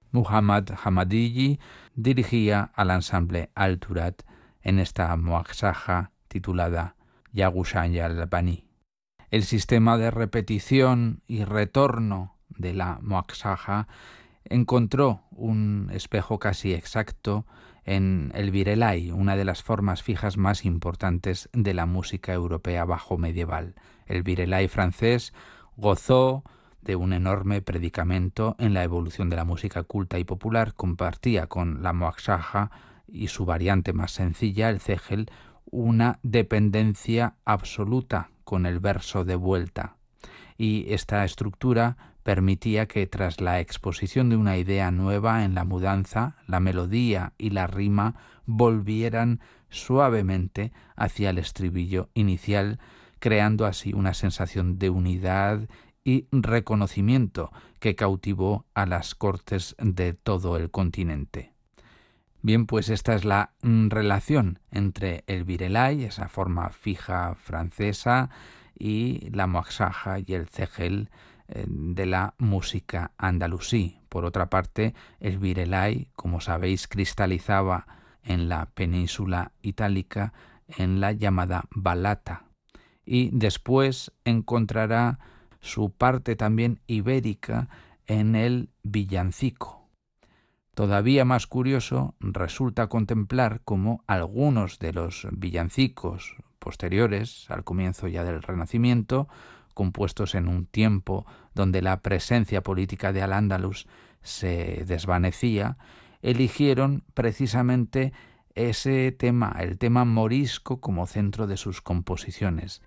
Muhammad Hamadiji dirigía al ensamble Al-Turat en esta muaxaja titulada Yagushan Yal-Bani. El sistema de repetición y retorno de la muaxaja encontró un espejo casi exacto en el virelai, una de las formas fijas más importantes de la música europea bajo medieval. El virelai francés gozó de un enorme predicamento en la evolución de la música culta y popular. Compartía con la muaxaja y su variante más sencilla, el cégel, una dependencia absoluta con el verso de vuelta. Y esta estructura permitía que tras la exposición de una idea nueva en la mudanza, la melodía y la rima volvieran suavemente hacia el estribillo inicial, creando así una sensación de unidad y reconocimiento que cautivó a las cortes de todo el continente. Bien, pues esta es la relación entre el virelai, esa forma fija francesa, y la muaxaja y el cégel de la música andalusí. Por otra parte, el virelai, como sabéis, cristalizaba en la península itálica en la llamada balata y después encontrará su parte también ibérica en el villancico. Todavía más curioso resulta contemplar cómo algunos de los villancicos posteriores, al comienzo ya del Renacimiento, compuestos en un tiempo donde la presencia política de Al-Ándalus se desvanecía, eligieron precisamente ese tema, el tema morisco, como centro de sus composiciones.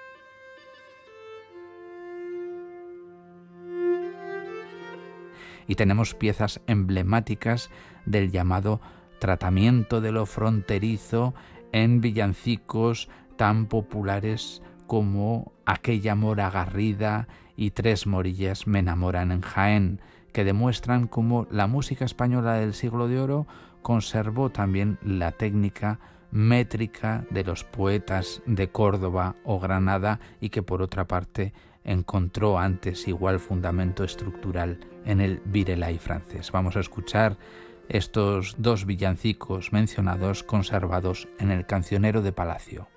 Y tenemos piezas emblemáticas del llamado tratamiento de lo fronterizo en villancicos tan populares como Aquella mora garrida y Tres morillas me enamoran en Jaén, que demuestran cómo la música española del siglo de oro conservó también la técnica métrica de los poetas de Córdoba o Granada y que por otra parte encontró antes igual fundamento estructural en el virelai francés. Vamos a escuchar estos dos villancicos mencionados conservados en el Cancionero de Palacio.